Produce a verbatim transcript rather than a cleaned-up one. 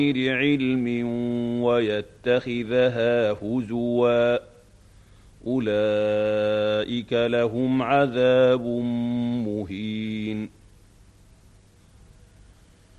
عِلْمٍ وَيَتَّخِذَهَا هُزُوًا ۚ أُولَٰئِكَ لَهُمْ عَذَابٌ مُّهِينٌ